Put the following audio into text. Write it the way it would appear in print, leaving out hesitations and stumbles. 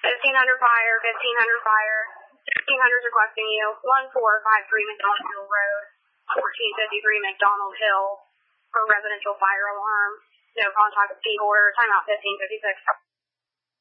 1500 fire, 1500 fire. 1500 is requesting you. 1453 McDonald Hill Road, 1453 McDonald Hill for residential fire alarm. No contact with P order. Timeout 1556.